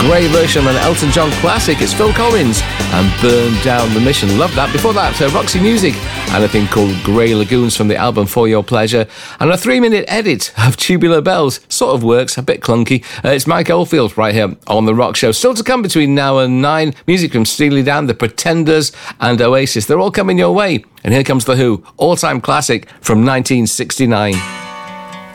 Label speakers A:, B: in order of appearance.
A: Grey version of an Elton John classic. It's Phil Collins and Burn Down the Mission. Love that. Before that, Roxy Music and a thing called Grey Lagoons from the album For Your Pleasure. And a 3-minute edit of Tubular Bells. Sort of works, a bit clunky. It's Mike Oldfield right here on The Rock Show. Still to come between now and 9. Music from Steely Dan, The Pretenders and Oasis. They're all coming your way. And here comes The Who, all-time classic from 1969.